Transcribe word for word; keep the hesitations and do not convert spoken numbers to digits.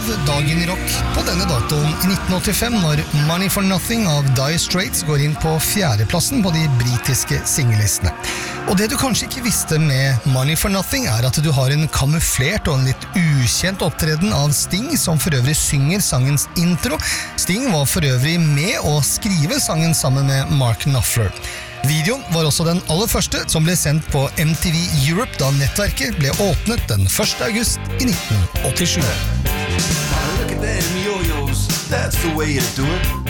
av Dagen i rock på denne datoen i nitten åttifem, når Money for Nothing av Dire Straits går inn på fjerdeplassen på de britiske singellistene. Og det du kanskje ikke visste med Money for Nothing er at du har en kamuflert og en litt ukjent opptreden av Sting, som for øvrig synger sangens intro. Sting var for øvrig med å skrive sangen sammen med Mark Knopfler. Videoen var også den aller første som ble sendt på M T V Europe da nettverket ble åpnet den første august i nitten åttisju. Look at them yo-yos, that's the way you do it.